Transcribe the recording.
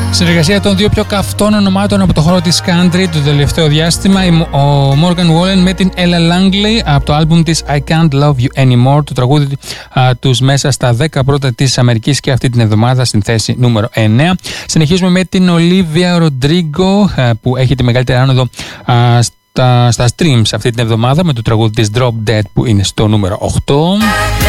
Συνεργασία των δύο πιο καυτών ονομάτων από το χώρο της country το τελευταίο διάστημα, ο Morgan Wallen με την Ella Langley από το άλμπουμ της I Can't Love You Anymore, το τραγούδι τους μέσα στα 10 πρώτα της Αμερικής και αυτή την εβδομάδα στην θέση νούμερο 9. Συνεχίζουμε με την Olivia Rodrigo που έχει τη μεγαλύτερη άνοδο στα streams αυτή την εβδομάδα με το τραγούδι της Drop Dead που είναι στο νούμερο 8.